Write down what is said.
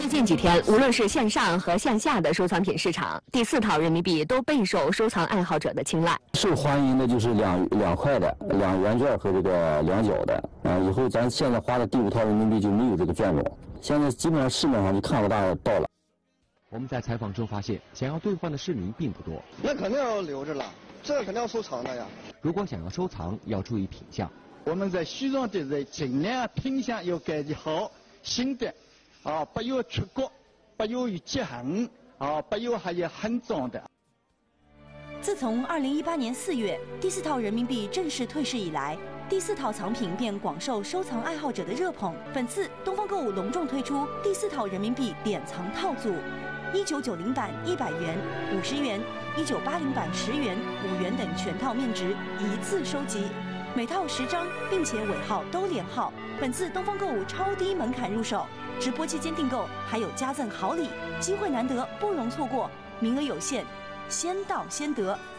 最近几天，无论是线上和线下的收藏品市场，第4套人民币都备受收藏爱好者的青睐。 受欢迎的就是两块的、2元券和这个2角的。以后咱现在花的第5套人民币就没有这个券种，现在基本上市面上就看不到了。 我们在采访中发现，想要兑换的市民并不多。 那肯定要留着了，这个肯定要收藏的呀。 如果想要收藏，要注意品相。 我们在西装的人尽量品相要感觉好，新的，不要出国，不要有折痕，不要还有很脏的。 自从2018年4月第4套人民币正式退市以来，第4套藏品便广受收藏爱好者的热捧。本次东方购物隆重推出第4套人民币典藏套组，1990版100元、50元、1980版10元、5元等全套面值一次收集，每套10张，并且尾号都连号。本次东方购物超低门槛入手，直播期间订购还有加赠好礼，机会难得，不容错过，名额有限，先到先得。